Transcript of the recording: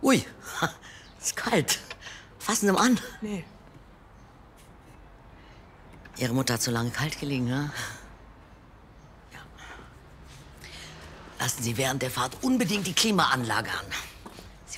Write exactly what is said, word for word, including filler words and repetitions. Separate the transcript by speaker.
Speaker 1: Ui, ist kalt. Fassen Sie mal an.
Speaker 2: Nee.
Speaker 1: Ihre Mutter hat so lange kalt gelegen, ne? Ja. Lassen Sie während der Fahrt unbedingt die Klimaanlage an.